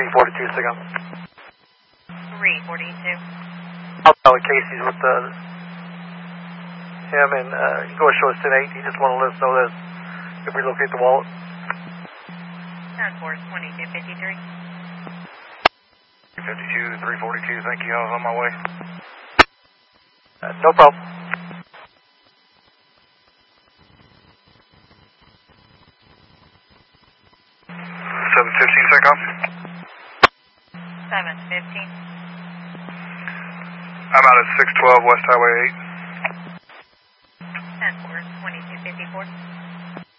342, Sigam. 342. I'll tell Casey's with him and go show us 10-8. He just want to let us know that if we locate the wallet. Turn course 2253. 52, 342, thank you, I was on my way. No problem. 715, SACOM. 715. I'm out at 612 West Highway 8. Turn course 2254.